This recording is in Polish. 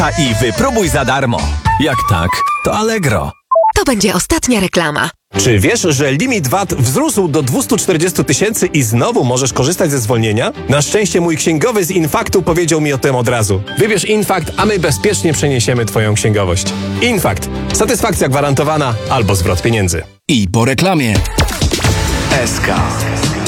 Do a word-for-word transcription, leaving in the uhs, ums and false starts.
A i wypróbuj za darmo. Jak tak, to Allegro. To będzie ostatnia reklama. Czy wiesz, że limit V A T wzrósł do dwieście czterdzieści tysięcy i znowu możesz korzystać ze zwolnienia? Na szczęście mój księgowy z Infaktu powiedział mi o tym od razu. Wybierz Infakt, a my bezpiecznie przeniesiemy twoją księgowość. Infakt. Satysfakcja gwarantowana albo zwrot pieniędzy. I po reklamie. S K.